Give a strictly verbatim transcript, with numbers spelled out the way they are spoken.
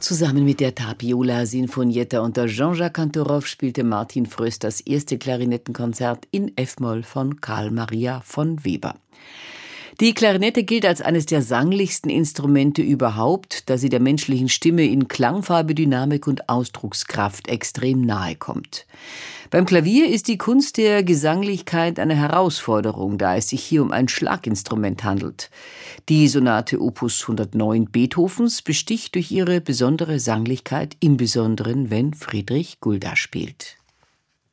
Zusammen mit der Tapiola Sinfonietta unter Jean-Jacques Kantorov spielte Martin Fröst das erste Klarinettenkonzert in F-Moll von Carl Maria von Weber. Die Klarinette gilt als eines der sanglichsten Instrumente überhaupt, da sie der menschlichen Stimme in Klangfarbe, Dynamik und Ausdruckskraft extrem nahe kommt. Beim Klavier ist die Kunst der Gesanglichkeit eine Herausforderung, da es sich hier um ein Schlaginstrument handelt. Die Sonate Opus hundertneun Beethovens besticht durch ihre besondere Sanglichkeit, im Besonderen, wenn Friedrich Gulda spielt.